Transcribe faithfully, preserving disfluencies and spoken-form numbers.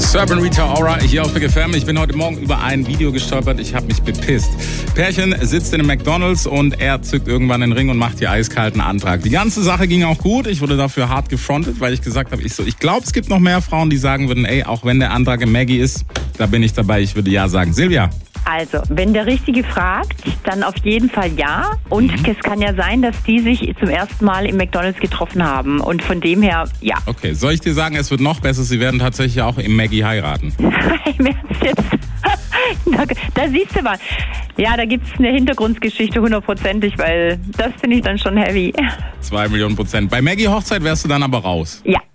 Serpent Rita Ora hier auf Big F M. Ich bin heute Morgen über ein Video gestolpert. Ich habe mich bepisst. Pärchen sitzt in einem McDonald's und er zückt irgendwann den Ring und macht die eiskalten Antrag. Die ganze Sache ging auch gut. Ich wurde dafür hart gefrontet, weil ich gesagt habe, ich so, ich glaube, es gibt noch mehr Frauen, die sagen würden, ey, auch wenn der Antrag im Maggie ist, da bin ich dabei. Ich würde ja sagen. Silvia? Also, wenn der Richtige fragt, dann auf jeden Fall ja. Und mhm. es kann ja sein, dass die sich zum ersten Mal im McDonald's getroffen haben. Und von dem her, ja. Okay, soll ich dir sagen, es wird noch besser, sie werden tatsächlich auch im Maggie heiraten. Im Ernst jetzt? Da, da siehst du mal. Ja, da gibt's eine Hintergrundgeschichte hundertprozentig, weil das finde ich dann schon heavy. Zwei Millionen Prozent. Bei Maggie Hochzeit wärst du dann aber raus. Ja.